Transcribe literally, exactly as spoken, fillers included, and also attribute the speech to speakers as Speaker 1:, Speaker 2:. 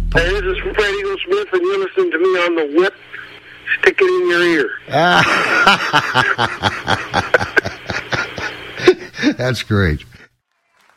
Speaker 1: Hey, this is Fred Eagle Smith, and you're listening to me on the whip. Stick it in your ear.
Speaker 2: That's great.